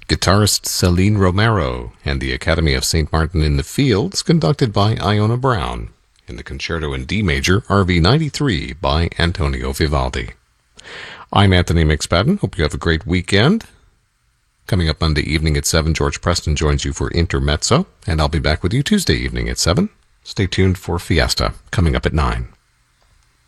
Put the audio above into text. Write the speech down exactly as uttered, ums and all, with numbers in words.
guitarist Celine Romero, and the Academy of Saint Martin in the Fields, conducted by Iona Brown, in the Concerto in D Major, R V ninety-three, by Antonio Vivaldi. I'm Anthony McSpadden. Hope you have a great weekend. Coming up Monday evening at seven, George Preston joins you for Intermezzo, and I'll be back with you Tuesday evening at seven. Stay tuned for Fiesta, coming up at nine.